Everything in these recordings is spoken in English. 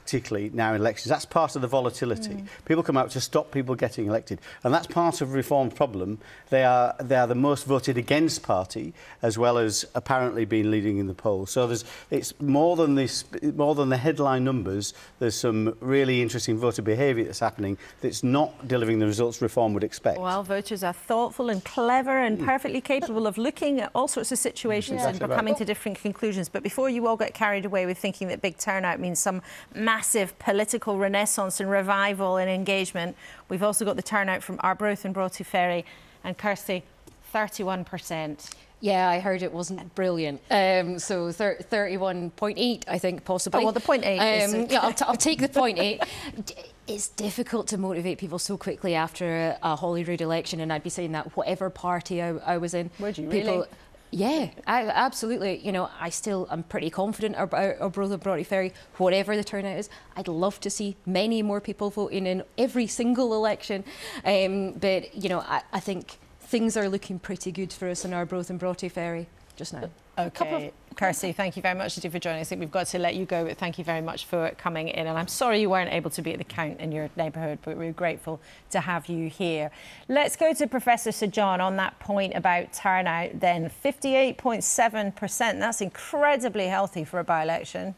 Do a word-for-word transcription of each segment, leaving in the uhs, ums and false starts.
particularly now in elections. That's part of the volatility. Mm. People come out to stop people getting elected, and that's part of Reform's problem. They are they are the most voted against party, as well as apparently being leading in the polls. So there's it's more than this, more than the headline numbers. There's some really interesting voter behaviour that's happening that's not delivering the results Reform would expect. Well, voters are thoughtful and clever and mm. perfectly capable of looking at all sorts of situations yeah. and coming right. to different conclusions. But before you all get carried away with thinking that big turnout means some massive political renaissance and revival and engagement, we've also got the turnout from Arbroath and Broughty Ferry. And Kirsty, thirty-one percent. Yeah, I heard it wasn't brilliant. Um, so thirty-one point eight, I think, possibly. Oh, well, the point eight um, is... Yeah, I'll, t I'll take the point eight. It's difficult to motivate people so quickly after a, a Holyrood election, and I'd be saying that whatever party I, I was in. Would you people, really? Yeah, I, absolutely. You know, I still am pretty confident about Arbroath and Broughty Ferry, whatever the turnout is. I'd love to see many more people voting in every single election. Um, but, you know, I, I think things are looking pretty good for us in Arbroath and Broughty Ferry just now. OK. Kirsty, thank you very much indeed for joining us. I think we've got to let you go, but thank you very much for coming in. And I'm sorry you weren't able to be at the count in your neighbourhood, but we're grateful to have you here. Let's go to Professor Sir John on that point about turnout then. fifty-eight point seven percent, that's incredibly healthy for a by-election.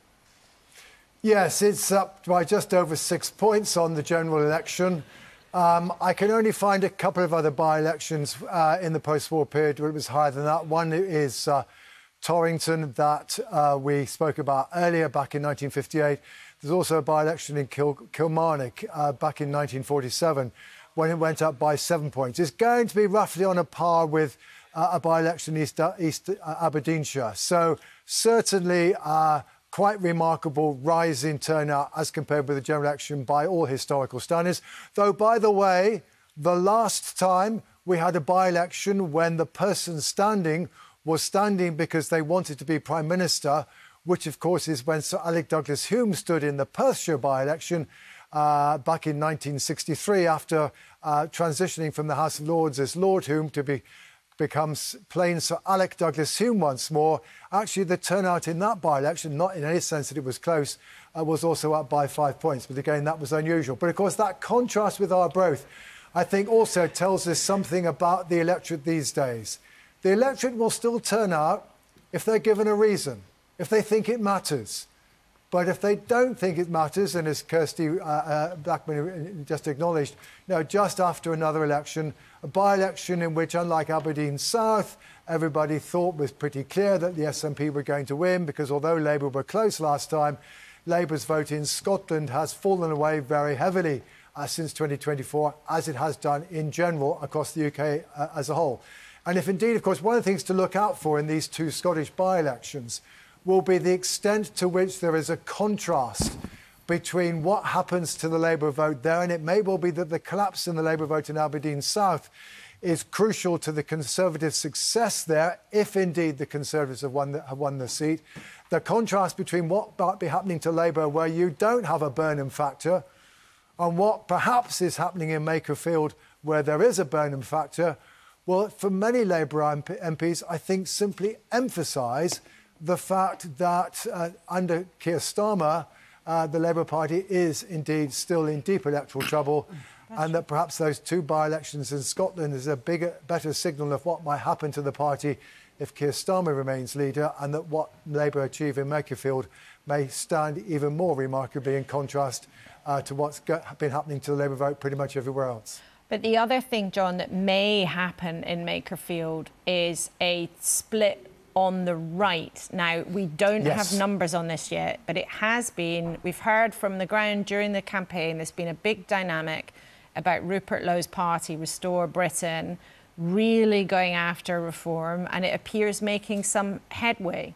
Yes, it's up by just over six points on the general election. Um, I can only find a couple of other by-elections uh, in the post-war period where it was higher than that. One is uh, Torrington that uh, we spoke about earlier back in nineteen fifty-eight. There's also a by-election in Kil Kilmarnock uh, back in nineteen forty-seven when it went up by seven points. It's going to be roughly on a par with uh, a by-election in East, uh, East uh, Aberdeenshire. So certainly uh, quite remarkable rise in turnout as compared with the general election by all historical standards. Though, by the way, the last time we had a by-election when the person standing was standing because they wanted to be Prime Minister, which, of course, is when Sir Alec Douglas-Home stood in the Perthshire by-election uh, back in nineteen sixty-three after uh, transitioning from the House of Lords as Lord Home to be becomes plain Sir Alec Douglas-Home once more. Actually, the turnout in that by-election, not in any sense that it was close, uh, was also up by five points. But again, that was unusual. But of course, that contrast with Arbroath, I think, also tells us something about the electorate these days. The electorate will still turn out if they're given a reason, if they think it matters. But if they don't think it matters, and as Kirsty uh, uh, Blackman just acknowledged, you know, just after another election, a by-election in which, unlike Aberdeen South, everybody thought was pretty clear that the S N P were going to win, because although Labour were close last time, Labour's vote in Scotland has fallen away very heavily uh, since twenty twenty-four, as it has done in general across the U K uh, as a whole. And if indeed, of course, one of the things to look out for in these two Scottish by-elections will be the extent to which there is a contrast between what happens to the Labour vote there, and it may well be that the collapse in the Labour vote in Aberdeen South is crucial to the Conservative success there, if indeed the Conservatives have won the, have won the seat. The contrast between what might be happening to Labour, where you don't have a Burnham factor, and what perhaps is happening in Makerfield, where there is a Burnham factor, will, for many Labour M Ps, I think, simply emphasise the fact that uh, under Keir Starmer, uh, the Labour Party is indeed still in deep electoral trouble, and that perhaps those two by-elections in Scotland is a bigger, better signal of what might happen to the party if Keir Starmer remains leader, and that what Labour achieve in Makerfield may stand even more remarkably in contrast uh, to what's been happening to the Labour vote pretty much everywhere else. But the other thing, John, that may happen in Makerfield is a split on the right. Now, we don't yes. have numbers on this yet, but it has been, we've heard from the ground during the campaign, there's been a big dynamic about Rupert Lowe's party, Restore Britain, really going after reform, and it appears making some headway.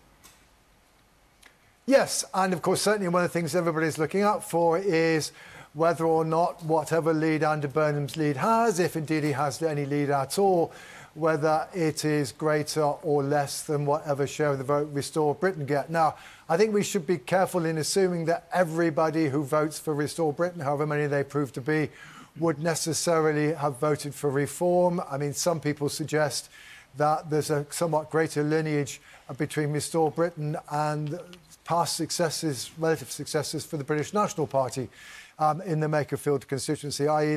Yes, and of course, certainly one of the things everybody's looking out for is whether or not whatever lead Andy Burnham's lead has, if indeed he has any lead at all, whether it is greater or less than whatever share of the vote Restore Britain get. Now, I think we should be careful in assuming that everybody who votes for Restore Britain, however many they prove to be, would necessarily have voted for reform. I mean, some people suggest that there's a somewhat greater lineage between Restore Britain and past successes, relative successes for the British National Party um, in the Makerfield constituency, that is